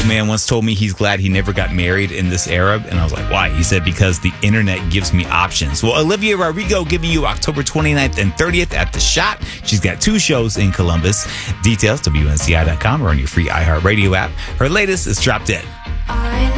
old man once told me he's glad he never got married in this era. And I was like, why? He said, because the internet gives me options. Well, Olivia Rodrigo giving you October 29th and 30th at The Shot. She's got 2 shows in Columbus. Details, WNCI.com or on your free iHeartRadio app. Her latest is Drop Dead.